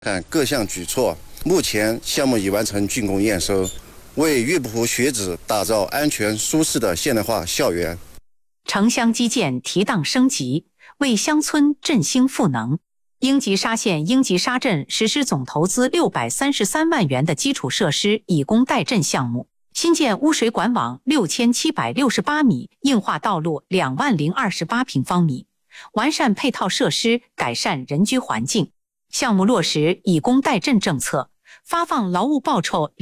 看各项举措，目前项目已完成竣工验收，为玉浦学子打造安全舒适的现代化校园。 城乡基建提档升级，为乡村振兴赋能。英吉沙县英吉沙镇实施总投资633万元的基础设施以工代赈项目，新建污水管网6768米，硬化道路20028平方米，完善配套设施，改善人居环境。项目落实以工代赈政策，发放劳务报酬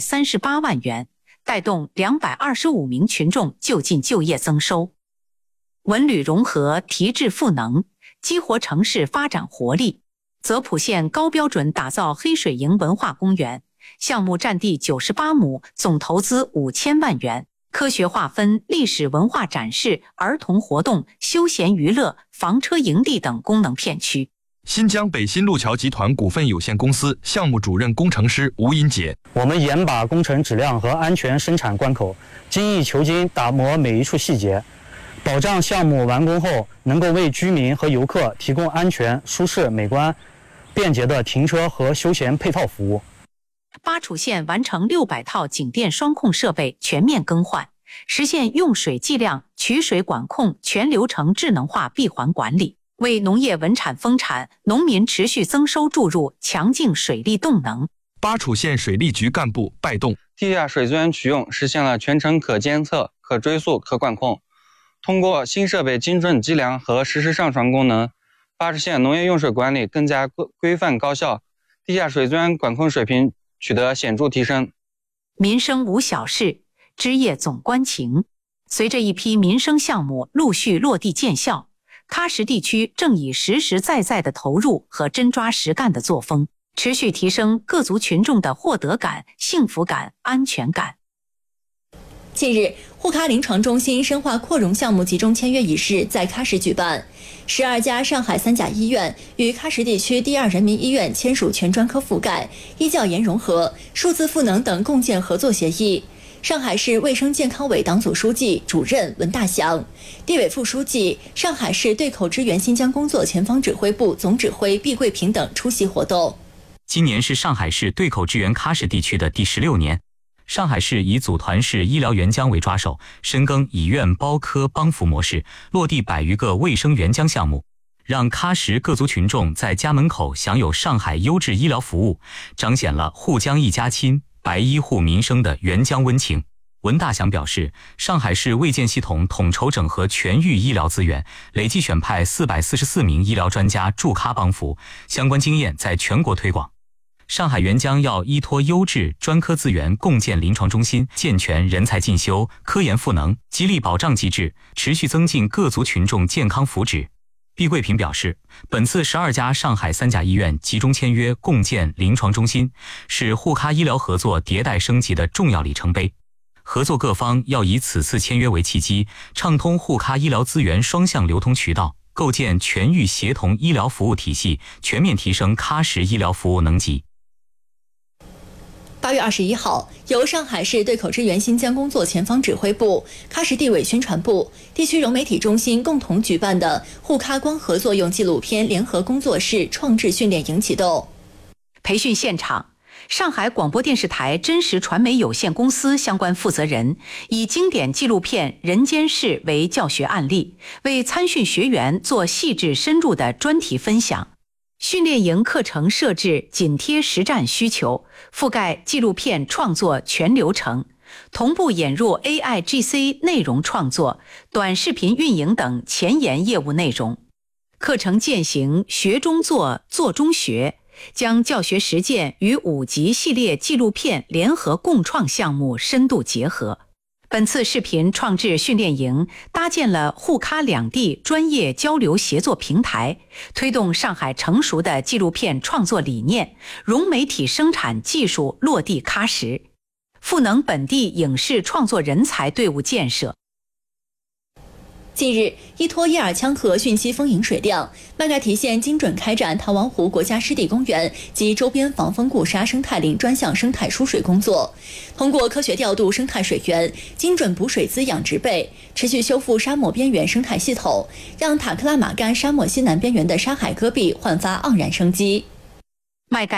238万元，带动225名群众就近就业增收。文旅融合提质赋能，激活城市发展活力。泽普县高标准打造黑水营文化公园，项目占地98亩，总投资5000万元，科学划分历史文化展示、儿童活动、休闲娱乐、房车营地等功能片区。 新疆北新路桥集团股份有限公司项目主任工程师吴英杰： 我们严把工程质量和安全生产关口，精益求精，打磨每一处细节，保障项目完工后能够为居民和游客提供安全、舒适、美观、便捷的停车和休闲配套服务。 巴楚县完成600套景电双控设备全面更换，实现用水计量、取水管控全流程智能化闭环管理，为农业稳产丰产、农民持续增收注入强劲水利动能。 巴楚县水利局干部拜动： 地下水资源取用实现了全程可监测、可追溯、可管控。通过新设备精准计量和实时上传功能，巴楚县农业用水管理更加规范高效，地下水资源管控水平取得显著提升。 民生无小事，枝叶总关情。随着一批民生项目陆续落地见效，喀什地区正以实实在在的投入和真抓实干的作风，持续提升各族群众的获得感、幸福感、安全感。 近日，沪喀临床中心深化扩容项目集中签约仪式在喀什举办，12家上海3甲医院与喀什地区第2人民医院签署全专科覆盖、医教研融合、数字赋能等共建合作协议。上海市卫生健康委党组书记、主任文大祥，地委副书记、上海市对口支援新疆工作前方指挥部总指挥毕桂平等出席活动。 今年是上海市对口支援喀什地区的第16年。上海市以组团式医疗援疆为抓手，深耕以院包科帮扶模式，落地100余个卫生援疆项目，让喀什各族群众在家门口享有上海优质医疗服务，彰显了沪江一家亲、白医护民生的援疆温情。文大祥表示，上海市卫健系统统筹整合全域医疗资源，累计选派444名医疗专家驻喀帮扶，相关经验在全国推广。上海援疆要依托优质专科资源，共建临床中心，健全人才进修、科研赋能、激励保障机制，持续增进各族群众健康福祉。毕桂平表示，本次12家上海3甲医院集中签约共建临床中心，是沪喀医疗合作迭代升级的重要里程碑。合作各方要以此次签约为契机，畅通沪喀医疗资源双向流通渠道，构建全域协同医疗服务体系，全面提升喀什医疗服务能级。 8月21号，由上海市对口支援新疆工作前方指挥部、喀什地委宣传部、地区融媒体中心共同举办的沪喀光合作用纪录片联合工作室创制训练营启动。 培训现场，上海广播电视台真实传媒有限公司相关负责人以经典纪录片《人间世》为教学案例，为参训学员做细致深入的专题分享。训练营课程设置紧贴实战需求，覆盖纪录片创作全流程，同步引入 AIGC 内容创作、短视频运营等前沿业务内容。课程践行学中做、做中学，将教学实践与5级系列纪录片联合共创项目深度结合。本次视频创制训练营搭建了沪喀两地专业交流协作平台，推动上海成熟的纪录片创作理念、融媒体生产技术落地喀什，赋能本地影视创作人才队伍建设。 近日，依托叶尔羌河汛期丰盈水量，麦盖提县精准开展唐王湖国家湿地公园及周边防风固沙生态林专项生态疏水工作，通过科学调度生态水源，精准补水滋养植被，持续修复沙漠边缘生态系统，让塔克拉玛干沙漠西南边缘的沙海戈壁焕发盎然生机。 麦